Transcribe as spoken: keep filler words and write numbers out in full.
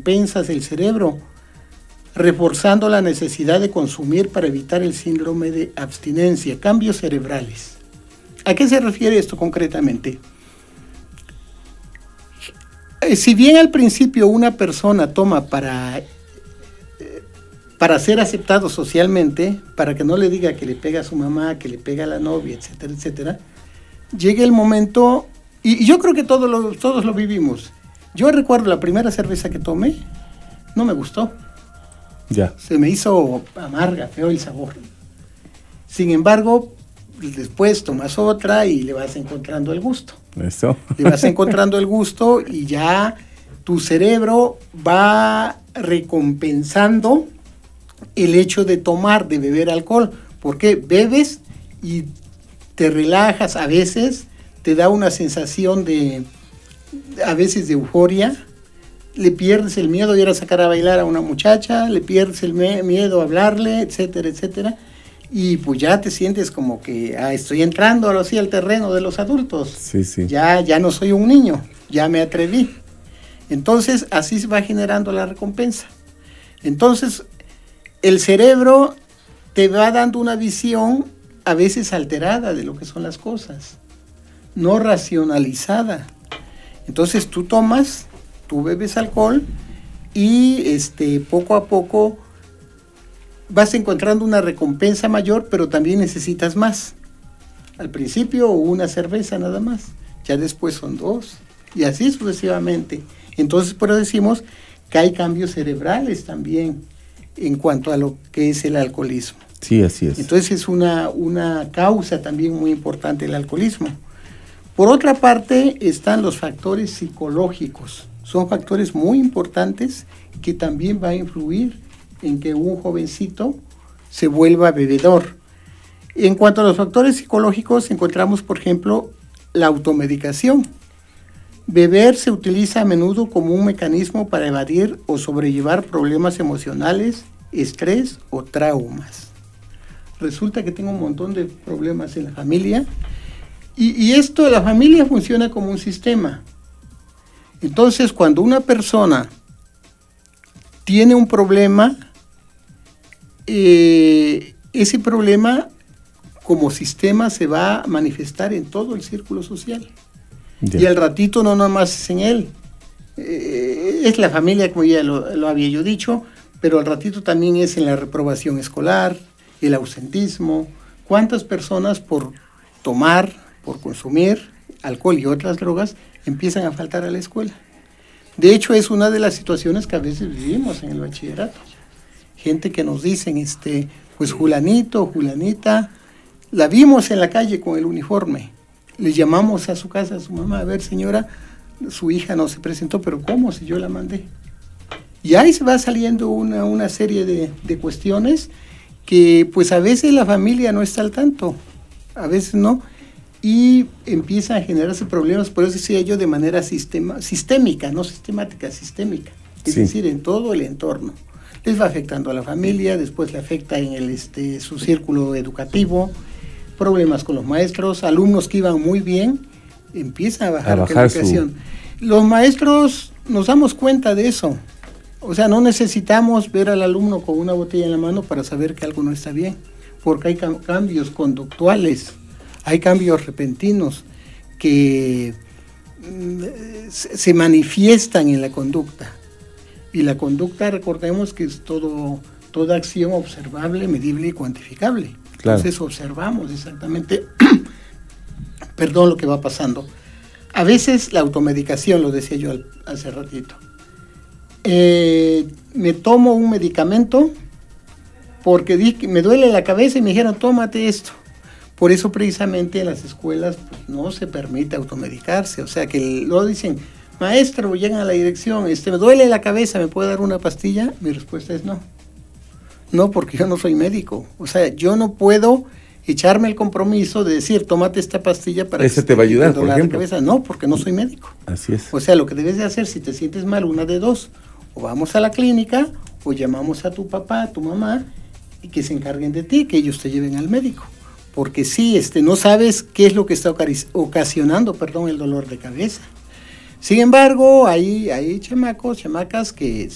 recompensas del cerebro, reforzando la necesidad de consumir para evitar el síndrome de abstinencia, cambios cerebrales. ¿A qué se refiere esto concretamente? Si bien al principio una persona toma para, para ser aceptado socialmente, para que no le diga que le pega a su mamá, que le pega a la novia, etcétera, etcétera, llega el momento, y yo creo que todos lo, todos lo vivimos. Yo recuerdo la primera cerveza que tomé, no me gustó. Ya. Se me hizo amarga, feo el sabor. Sin embargo, después tomas otra y le vas encontrando el gusto. Eso. Le vas encontrando el gusto y ya tu cerebro va recompensando el hecho de tomar, de beber alcohol. Porque bebes y te relajas, a veces te da una sensación de, a veces de euforia, le pierdes el miedo de ir a sacar a bailar a una muchacha, le pierdes el me- miedo a hablarle, etcétera, etcétera, y pues ya te sientes como que ah, estoy entrando ahora sí al terreno de los adultos. Sí, sí. Ya, ya no soy un niño, ya me atreví. Entonces así se va generando la recompensa. Entonces el cerebro te va dando una visión a veces alterada de lo que son las cosas, no racionalizada. Entonces tú tomas, tú bebes alcohol y este, poco a poco vas encontrando una recompensa mayor, pero también necesitas más. Al principio una cerveza nada más, ya después son dos, y así sucesivamente. Entonces, por eso decimos que hay cambios cerebrales también en cuanto a lo que es el alcoholismo. Sí, así es. Entonces es una, una causa también muy importante el alcoholismo. Por otra parte, están los factores psicológicos. Son factores muy importantes que también van a influir en que un jovencito se vuelva bebedor. En cuanto a los factores psicológicos, encontramos, por ejemplo, la automedicación. Beber se utiliza a menudo como un mecanismo para evadir o sobrellevar problemas emocionales, estrés o traumas. Resulta que tengo un montón de problemas en la familia y, y esto, la familia funciona como un sistema. Entonces, cuando una persona tiene un problema, eh, ese problema como sistema se va a manifestar en todo el círculo social. Ya. Y al ratito no nomás es en él. Eh, es la familia, como ya lo, lo había yo dicho, pero al ratito también es en la reprobación escolar, el ausentismo. ¿Cuántas personas por tomar, por consumir alcohol y otras drogas empiezan a faltar a la escuela? De hecho, es una de las situaciones que a veces vivimos en el bachillerato. Gente que nos dicen, este, pues Julanito, Julanita, la vimos en la calle con el uniforme. Le llamamos a su casa, a su mamá, a ver, señora, su hija no se presentó, pero ¿cómo? Si yo la mandé. Y ahí se va saliendo una, una serie de, de cuestiones que pues a veces la familia no está al tanto, a veces no, y empiezan a generarse problemas, por eso decía yo, de manera sistema, sistémica, no sistemática, sistémica, es sí. decir, en todo el entorno. Les va afectando a la familia, después le afecta en el, este, su círculo educativo, problemas con los maestros, alumnos que iban muy bien, empiezan a bajar, a la bajar calificación. Su... Los maestros nos damos cuenta de eso, o sea, no necesitamos ver al alumno con una botella en la mano para saber que algo no está bien, porque hay cam- cambios conductuales, hay cambios repentinos que mm, se manifiestan en la conducta. Y la conducta, recordemos que es todo, toda acción observable, medible y cuantificable. Claro. Entonces observamos exactamente, perdón, lo que va pasando. A veces la automedicación, lo decía yo al, hace ratito. Eh, me tomo un medicamento porque di, me duele la cabeza y me dijeron, tómate esto. Por eso precisamente en las escuelas pues, no se permite automedicarse. O sea que lo dicen, maestro, llegan a la dirección, este, me duele la cabeza, ¿me puede dar una pastilla? Mi respuesta es no. No, porque yo no soy médico. O sea, yo no puedo echarme el compromiso de decir, tómate esta pastilla para ¿Ese que te va a ayudar, por ejemplo? cabeza. No, porque no soy médico. Así es. O sea, lo que debes de hacer, si te sientes mal, una de dos, o vamos a la clínica, o llamamos a tu papá, a tu mamá, y que se encarguen de ti, que ellos te lleven al médico. Porque sí, este, no sabes qué es lo que está ocasionando, perdón, el dolor de cabeza. Sin embargo, hay, hay chamacos, chamacas que